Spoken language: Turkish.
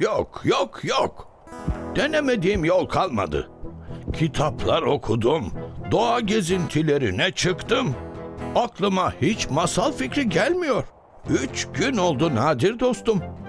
Yok, yok, yok. Denemediğim yol kalmadı. Kitaplar okudum. Doğa gezintilerine çıktım. Aklıma hiç masal fikri gelmiyor. 3 gün oldu Nadir dostum.